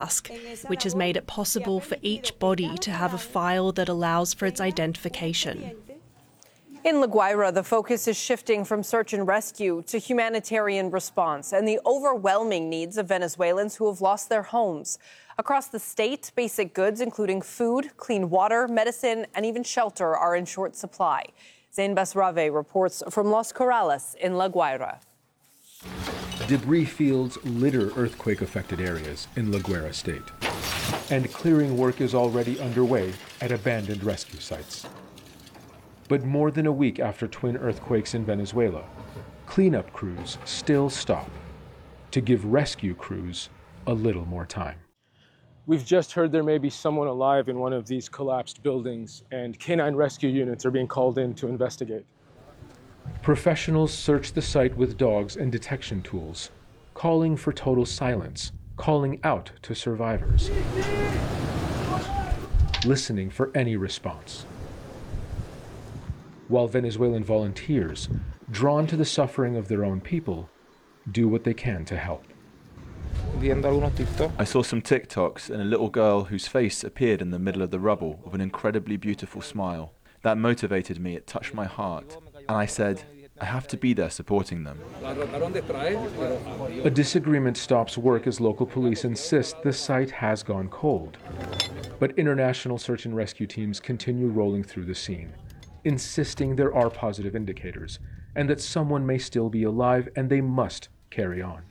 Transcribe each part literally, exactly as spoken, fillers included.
Mask, which has made it possible for each body to have a file that allows for its identification. In La Guaira, the focus is shifting from search and rescue to humanitarian response and the overwhelming needs of Venezuelans who have lost their homes. Across the state, basic goods, including food, clean water, medicine, and even shelter, are in short supply. Zain Basrave reports from Los Corrales in La Guaira. Debris fields litter earthquake-affected areas in La Guaira state, and clearing work is already underway at abandoned rescue sites. But more than a week after twin earthquakes in Venezuela, cleanup crews still stop to give rescue crews a little more time. We've just heard there may be someone alive in one of these collapsed buildings, and canine rescue units are being called in to investigate. Professionals search the site with dogs and detection tools, calling for total silence, calling out to survivors, listening for any response. While Venezuelan volunteers, drawn to the suffering of their own people, do what they can to help. I saw some TikToks and a little girl whose face appeared in the middle of the rubble with an incredibly beautiful smile. That motivated me, it touched my heart, and I said, I have to be there supporting them. A disagreement stops work as local police insist the site has gone cold. But international search and rescue teams continue rolling through the scene, insisting there are positive indicators and that someone may still be alive and they must carry on.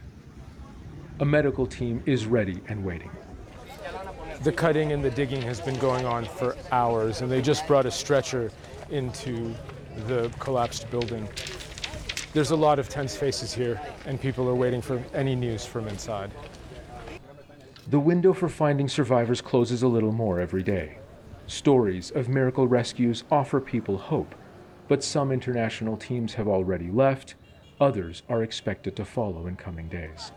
A medical team is ready and waiting. The cutting and the digging has been going on for hours, and they just brought a stretcher into the collapsed building. There's a lot of tense faces here, and people are waiting for any news from inside. The window for finding survivors closes a little more every day. Stories of miracle rescues offer people hope, but some international teams have already left. Others are expected to follow in coming days.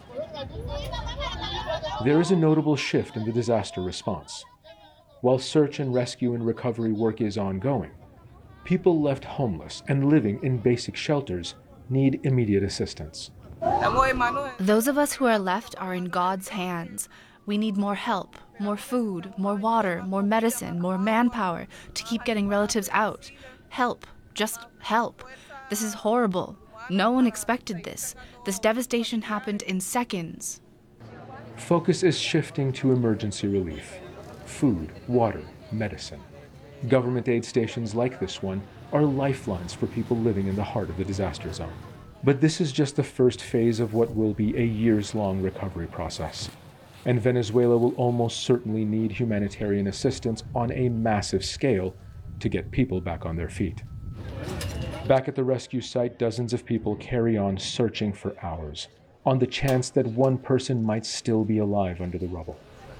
There is a notable shift in the disaster response. While search and rescue and recovery work is ongoing, people left homeless and living in basic shelters need immediate assistance. Those of us who are left are in God's hands. We need more help, more food, more water, more medicine, more manpower to keep getting relatives out. Help, just help. This is horrible. No one expected this. This devastation happened in seconds. Focus is shifting to emergency relief. Food, water, medicine. Government aid stations like this one are lifelines for people living in the heart of the disaster zone. But this is just the first phase of what will be a years-long recovery process. And Venezuela will almost certainly need humanitarian assistance on a massive scale to get people back on their feet. Back at the rescue site, dozens of people carry on searching for hours, on the chance that one person might still be alive under the rubble.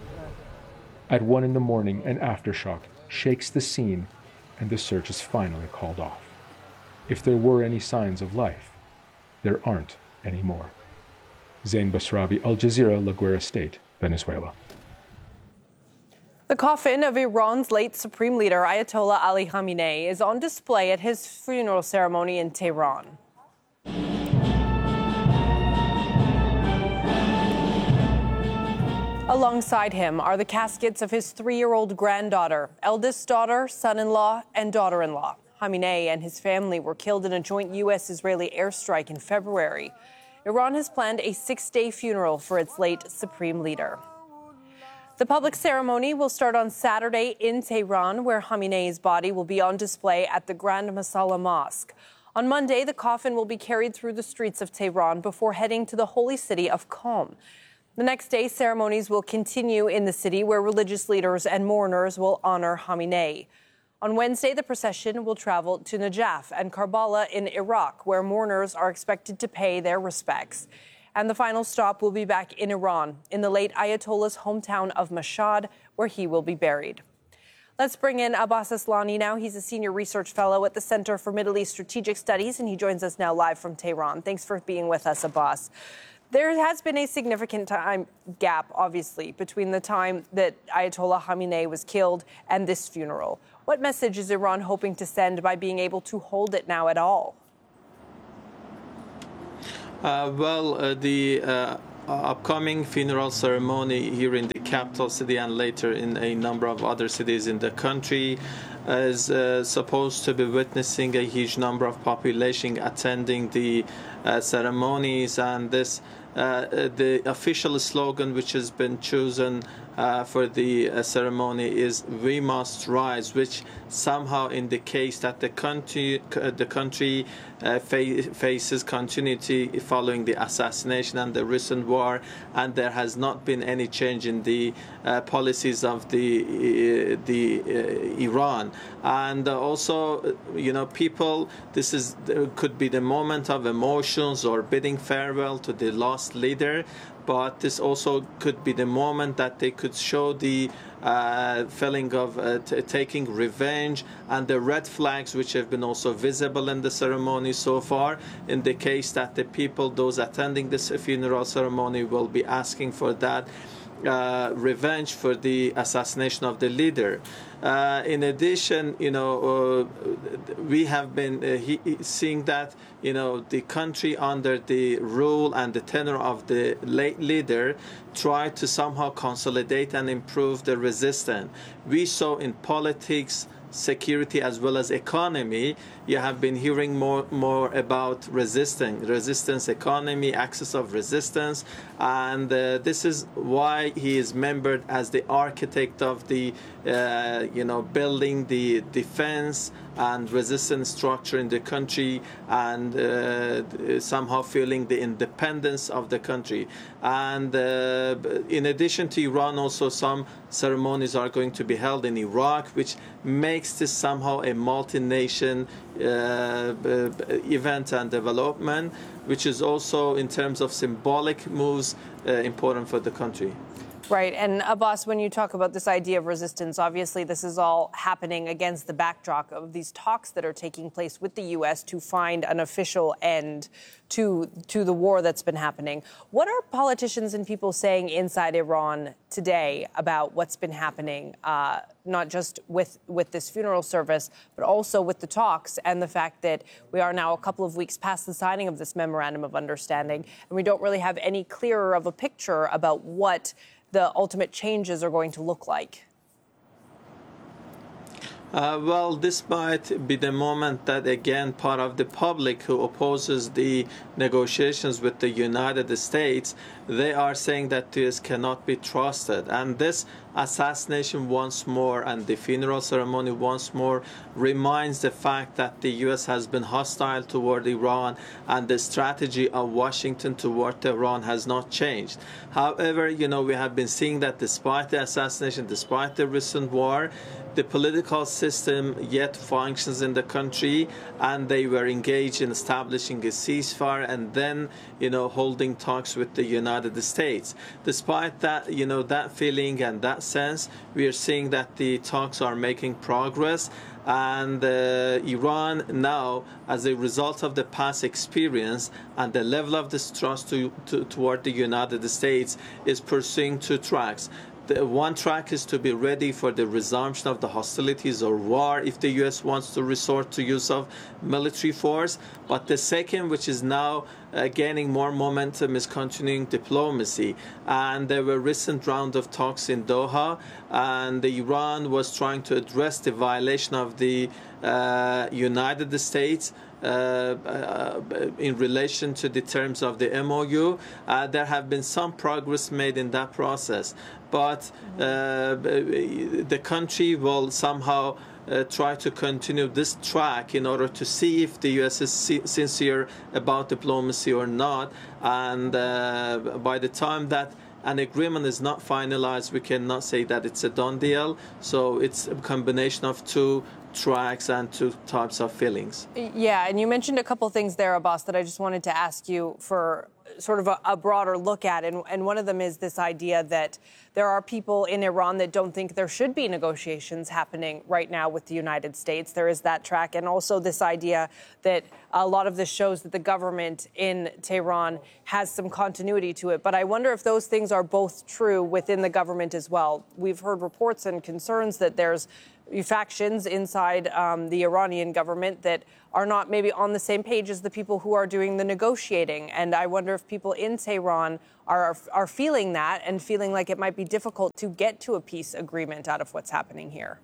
At one in the morning, an aftershock shakes the scene, and the search is finally called off. If there were any signs of life, there aren't anymore. Zain Basrave, Al Jazeera, La Guaira State, Venezuela. The coffin of Iran's late supreme leader, Ayatollah Ali Khamenei, is on display at his funeral ceremony in Tehran. Alongside him are the caskets of his three-year-old granddaughter, eldest daughter, son-in-law, and daughter-in-law. Khamenei and his family were killed in a joint U S-Israeli airstrike in February. Iran has planned a six-day funeral for its late supreme leader. The public ceremony will start on Saturday in Tehran, where Khamenei's body will be on display at the Grand Masala Mosque. On Monday, the coffin will be carried through the streets of Tehran before heading to the holy city of Qom. The next day, ceremonies will continue in the city, where religious leaders and mourners will honor Khamenei. On Wednesday, the procession will travel to Najaf and Karbala in Iraq, where mourners are expected to pay their respects. And the final stop will be back in Iran, in the late Ayatollah's hometown of Mashhad, where he will be buried. Let's bring in Abbas Aslani now. He's a senior research fellow at the Center for Middle East Strategic Studies, and he joins us now live from Tehran. Thanks for being with us, Abbas. There has been a significant time gap, obviously, between the time that Ayatollah Khamenei was killed and this funeral. What message is Iran hoping to send by being able to hold it now at all? Uh, well, uh, the uh, upcoming funeral ceremony here in the capital city and later in a number of other cities in the country is uh, supposed to be witnessing a huge number of population attending the uh, ceremonies, and this uh, the official slogan which has been chosen uh, for the uh, ceremony is "We must rise," which somehow indicates that the country uh, the country uh, fa faces continuity following the assassination and the recent war, and there has not been any change in the uh, policies of the uh, the uh, Iran. And uh, also, you know, people, this is could be the moment of emotions or bidding farewell to the lost leader, but this also could be the moment that they could show the uh, feeling of uh, t taking revenge, and the red flags which have been also visible in the ceremony so far, in the case that the people, those attending this funeral ceremony, will be asking for that Uh, revenge for the assassination of the leader. Uh, in addition, you know, uh, we have been uh, he, seeing that, you know, the country under the rule and the tenure of the late leader tried to somehow consolidate and improve the resistance. We saw in politics, security, as well as economy, you have been hearing more more about resistance, resistance economy, axis of resistance, and uh, this is why he is remembered as the architect of the, uh, you know, building the defense and resistance structure in the country, and uh, somehow feeling the independence of the country. And uh, in addition to Iran, also some ceremonies are going to be held in Iraq, which makes this somehow a multi-nation uh, event and development, which is also, in terms of symbolic moves, uh, important for the country. Right. And Abbas, when you talk about this idea of resistance, obviously this is all happening against the backdrop of these talks that are taking place with the U S to find an official end to to the war that's been happening. What are politicians and people saying inside Iran today about what's been happening, uh, not just with, with this funeral service, but also with the talks and the fact that we are now a couple of weeks past the signing of this memorandum of understanding, and we don't really have any clearer of a picture about what the ultimate changes are going to look like? Uh, well, this might be the moment that, again, part of the public who opposes the negotiations with the United States, they are saying that this cannot be trusted. And this assassination once more, and the funeral ceremony once more, reminds the fact that the U S has been hostile toward Iran, and the strategy of Washington toward Tehran has not changed. However, you know, we have been seeing that despite the assassination, despite the recent war, the political system yet functions in the country, and they were engaged in establishing a ceasefire and then, you know, holding talks with the United States. Despite that, you know, that feeling and that sense, we are seeing that the talks are making progress. And uh, Iran now, as a result of the past experience and the level of distrust to, to, toward the United States, is pursuing two tracks. The one track is to be ready for the resumption of the hostilities or war if the U S wants to resort to use of military force. But the second, which is now uh, gaining more momentum, is continuing diplomacy. And there were recent round of talks in Doha, and Iran was trying to address the violation of the uh, United States Uh, uh, in relation to the terms of the M O U. Uh, there have been some progress made in that process, but uh, the country will somehow uh, try to continue this track in order to see if the U S is sincere about diplomacy or not. And uh, by the time that an agreement is not finalized, we cannot say that it's a done deal. So it's a combination of two tracks and two types of feelings. Yeah, and you mentioned a couple things there, Abbas, that I just wanted to ask you for sort of a, a broader look at. And, and one of them is this idea that there are people in Iran that don't think there should be negotiations happening right now with the United States. There is that track. And also this idea that a lot of this shows that the government in Tehran has some continuity to it. But I wonder if those things are both true within the government as well. We've heard reports and concerns that there's factions inside um, the Iranian government that are not maybe on the same page as the people who are doing the negotiating. And I wonder if people in Tehran are, are feeling that and feeling like it might be difficult to get to a peace agreement out of what's happening here.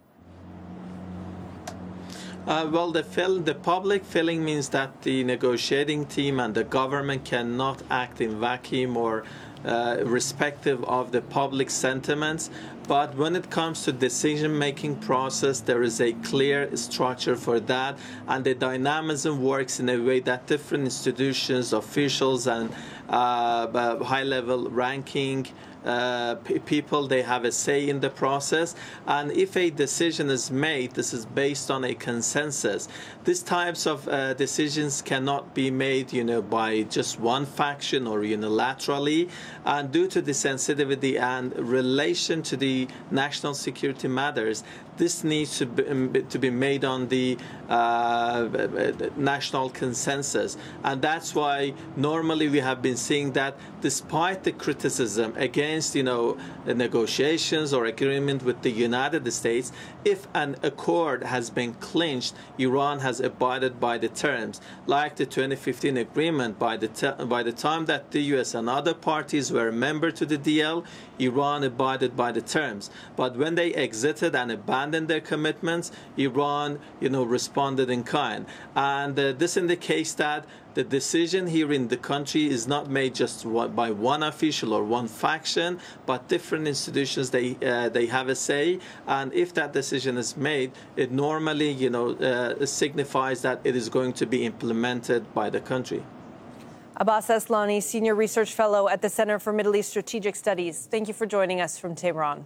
Uh, well, the, feel, the public feeling means that the negotiating team and the government cannot act in vacuum or uh, respective of the public sentiments. But when it comes to decision-making process, there is a clear structure for that, and the dynamism works in a way that different institutions, officials, and uh, high-level ranking Uh, p- people, they have a say in the process, and if a decision is made, this is based on a consensus. These types of uh, decisions cannot be made, you know, by just one faction or unilaterally, and due to the sensitivity and relation to the national security matters, this needs to be, to be made on the uh, national consensus. And that's why normally we have been seeing that despite the criticism against, you know, the negotiations or agreement with the United States, if an accord has been clinched, Iran has abided by the terms. Like the twenty fifteen agreement, by the, te- by the time that the U S and other parties were a member to the D L, Iran abided by the terms. But when they exited and abandoned their commitments, Iran, you know, responded in kind. And uh, this indicates that the decision here in the country is not made just by one official or one faction, but different institutions, they uh, they have a say. And if that decision is made, it normally, you know, uh, signifies that it is going to be implemented by the country. Abbas Eslani, Senior Research Fellow at the Center for Middle East Strategic Studies. Thank you for joining us from Tehran.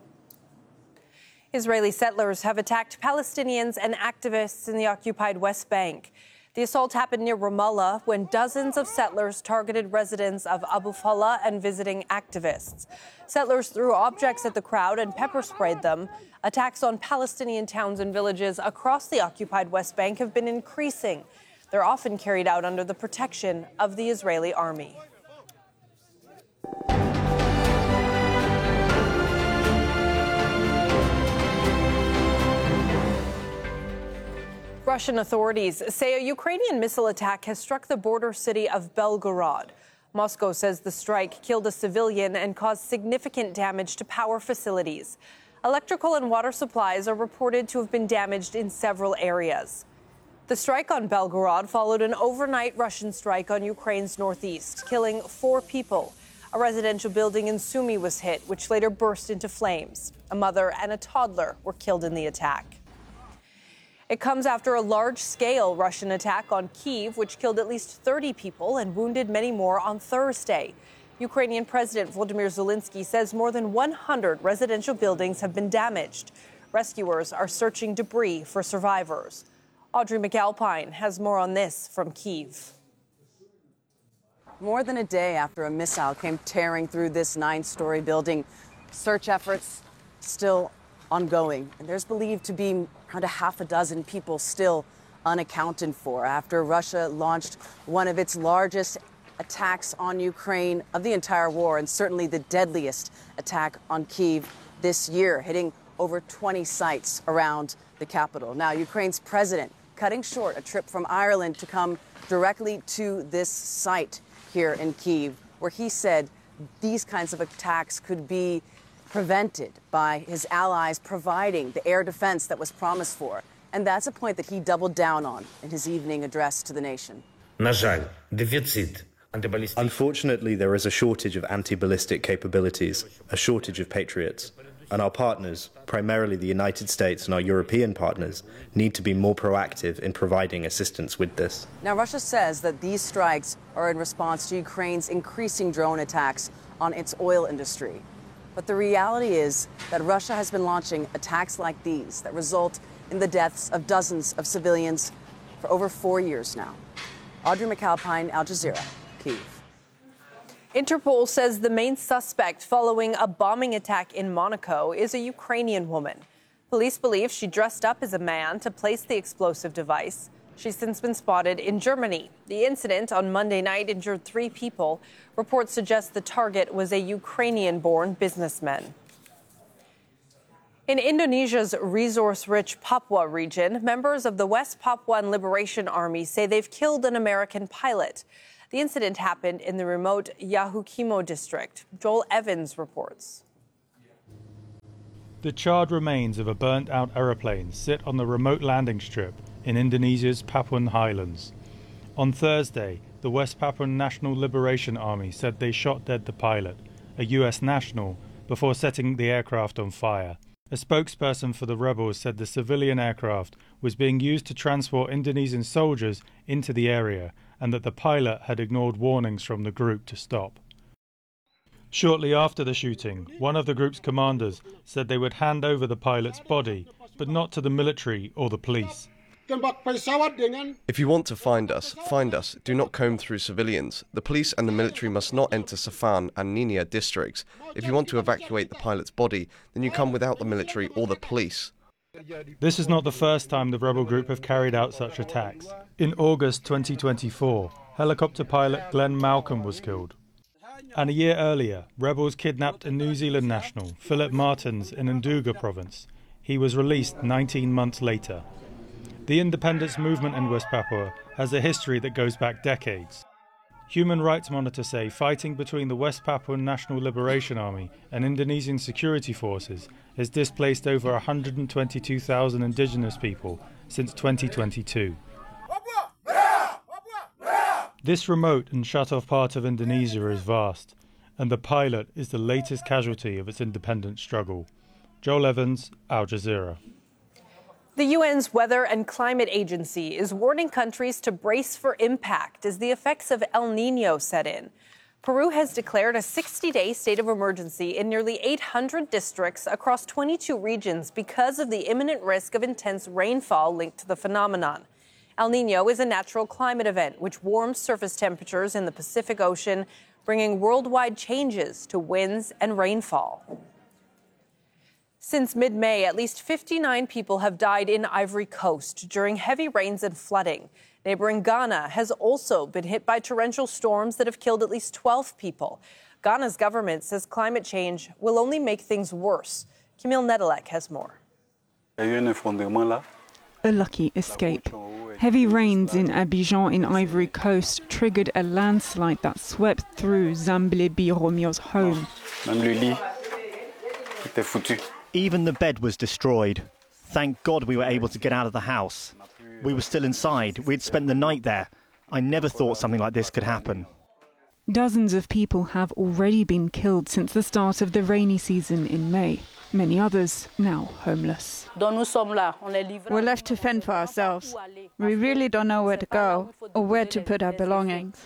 Israeli settlers have attacked Palestinians and activists in the occupied West Bank. The assault happened near Ramallah when dozens of settlers targeted residents of Abu Falah and visiting activists. Settlers threw objects at the crowd and pepper sprayed them. Attacks on Palestinian towns and villages across the occupied West Bank have been increasing. They're often carried out under the protection of the Israeli army. Russian authorities say a Ukrainian missile attack has struck the border city of Belgorod. Moscow says the strike killed a civilian and caused significant damage to power facilities. Electrical and water supplies are reported to have been damaged in several areas. The strike on Belgorod followed an overnight Russian strike on Ukraine's northeast, killing four people. A residential building in Sumy was hit, which later burst into flames. A mother and a toddler were killed in the attack. It comes after a large-scale Russian attack on Kyiv, which killed at least thirty people and wounded many more on Thursday. Ukrainian President Volodymyr Zelensky says more than one hundred residential buildings have been damaged. Rescuers are searching debris for survivors. Audrey McAlpine has more on this from Kyiv. More than a day after a missile came tearing through this nine-story building, search efforts still ongoing. And there's believed to be around a half a dozen people still unaccounted for after Russia launched one of its largest attacks on Ukraine of the entire war, and certainly the deadliest attack on Kyiv this year, hitting over twenty sites around the capital. Now, Ukraine's president cutting short a trip from Ireland to come directly to this site here in Kyiv, where he said these kinds of attacks could be prevented by his allies providing the air defense that was promised for. And that's a point that he doubled down on in his evening address to the nation. Unfortunately, there is a shortage of anti-ballistic capabilities, a shortage of Patriots. And our partners, primarily the United States and our European partners, need to be more proactive in providing assistance with this. Now, Russia says that these strikes are in response to Ukraine's increasing drone attacks on its oil industry. But the reality is that Russia has been launching attacks like these that result in the deaths of dozens of civilians for over four years now. Audrey McAlpine, Al Jazeera, Kyiv. Interpol says the main suspect following a bombing attack in Monaco is a Ukrainian woman. Police believe she dressed up as a man to place the explosive device. She's since been spotted in Germany. The incident on Monday night injured three people. Reports suggest the target was a Ukrainian-born businessman. In Indonesia's resource-rich Papua region, members of the West Papuan Liberation Army say they've killed an American pilot. The incident happened in the remote Yahuquimo district. Joel Evans reports. The charred remains of a burnt-out aeroplane sit on the remote landing strip in Indonesia's Papuan Highlands. On Thursday, the West Papuan National Liberation Army said they shot dead the pilot, a U S national, before setting the aircraft on fire. A spokesperson for the rebels said the civilian aircraft was being used to transport Indonesian soldiers into the area and that the pilot had ignored warnings from the group to stop. Shortly after the shooting, one of the group's commanders said they would hand over the pilot's body, but not to the military or the police. If you want to find us, find us. Do not comb through civilians. The police and the military must not enter Safan and Ninian districts. If you want to evacuate the pilot's body, then you come without the military or the police. This is not the first time the rebel group have carried out such attacks. In August twenty twenty-four, helicopter pilot Glenn Malcolm was killed. And a year earlier, rebels kidnapped a New Zealand national, Philip Martins, in Nduga province. He was released nineteen months later. The independence movement in West Papua has a history that goes back decades. Human rights monitors say fighting between the West Papuan National Liberation Army and Indonesian security forces has displaced over one hundred twenty-two thousand indigenous people since twenty twenty-two. This remote and shut-off part of Indonesia is vast, and the pilot is the latest casualty of its independence struggle. Joel Evans, Al Jazeera. The U N's Weather and Climate Agency is warning countries to brace for impact as the effects of El Niño set in. Peru has declared a sixty-day state of emergency in nearly eight hundred districts across twenty-two regions because of the imminent risk of intense rainfall linked to the phenomenon. El Niño is a natural climate event which warms surface temperatures in the Pacific Ocean, bringing worldwide changes to winds and rainfall. Since mid-May, at least fifty-nine people have died in Ivory Coast during heavy rains and flooding. Neighboring Ghana has also been hit by torrential storms that have killed at least twelve people. Ghana's government says climate change will only make things worse. Camille Nedelec has more. A lucky escape. Heavy rains in Abidjan in Ivory Coast triggered a landslide that swept through Zambile Biromio's home. Even the bed was destroyed. Thank God we were able to get out of the house. We were still inside. We'd spent the night there. I never thought something like this could happen. Dozens of people have already been killed since the start of the rainy season in May. Many others now homeless. We're left to fend for ourselves. We really don't know where to go or where to put our belongings.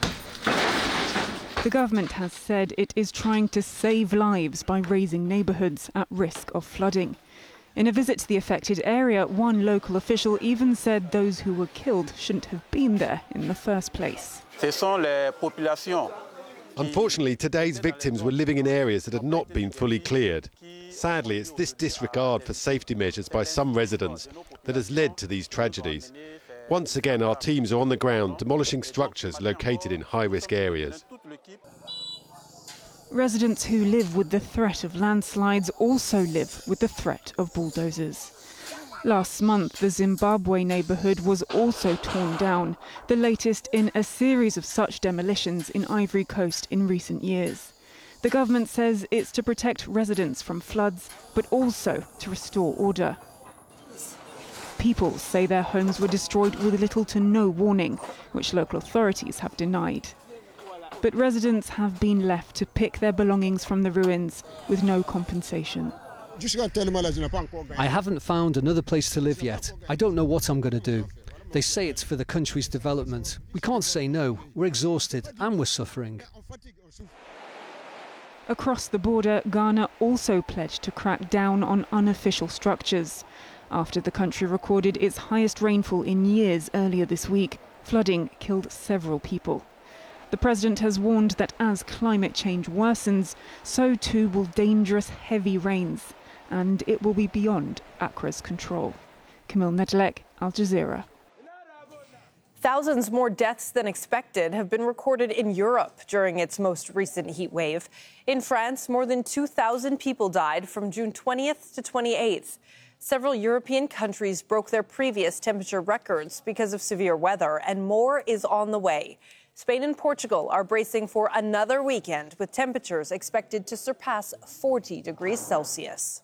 The government has said it is trying to save lives by raising neighbourhoods at risk of flooding. In a visit to the affected area, one local official even said those who were killed shouldn't have been there in the first place. Unfortunately, today's victims were living in areas that had not been fully cleared. Sadly, it's this disregard for safety measures by some residents that has led to these tragedies. Once again, our teams are on the ground demolishing structures located in high-risk areas. Residents who live with the threat of landslides also live with the threat of bulldozers. Last month, the Zimbabwe neighbourhood was also torn down, the latest in a series of such demolitions in Ivory Coast in recent years. The government says it's to protect residents from floods, but also to restore order. People say their homes were destroyed with little to no warning, which local authorities have denied. But residents have been left to pick their belongings from the ruins with no compensation. I haven't found another place to live yet. I don't know what I'm going to do. They say it's for the country's development. We can't say no. We're exhausted and we're suffering. Across the border, Ghana also pledged to crack down on unofficial structures. After the country recorded its highest rainfall in years earlier this week, flooding killed several people. The president has warned that as climate change worsens, so too will dangerous heavy rains, and it will be beyond Accra's control. Camille Nedelec, Al Jazeera. Thousands more deaths than expected have been recorded in Europe during its most recent heat wave. In France, more than two thousand people died from June twentieth to twenty-eighth. Several European countries broke their previous temperature records because of severe weather, and more is on the way. Spain and Portugal are bracing for another weekend with temperatures expected to surpass forty degrees Celsius.